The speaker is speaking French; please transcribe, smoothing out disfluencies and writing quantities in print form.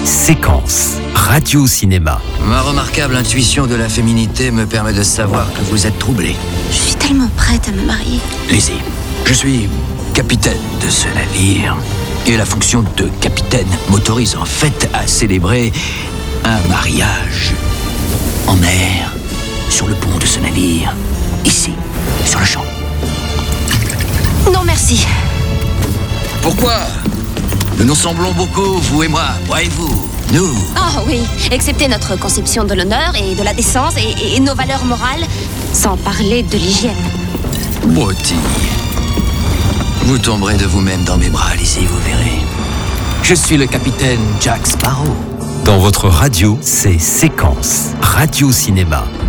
Séquence, radio-cinéma. Ma remarquable intuition de la féminité me permet de savoir que vous êtes troublé. Je suis tellement prête à me marier. Lizzie, je suis capitaine de ce navire. Et la fonction de capitaine m'autorise en fait à célébrer un mariage en mer, sur le pont de ce navire, ici, sur le champ. Non, merci. Pourquoi? Nous nous semblons beaucoup, vous et moi et vous, nous. Oh oui, excepté notre conception de l'honneur et de la décence et nos valeurs morales, sans parler de l'hygiène. Broty, vous tomberez de vous-même dans mes bras, Lizzie, vous verrez. Je suis le capitaine Jack Sparrow. Dans votre radio, c'est Séquence, radio-cinéma.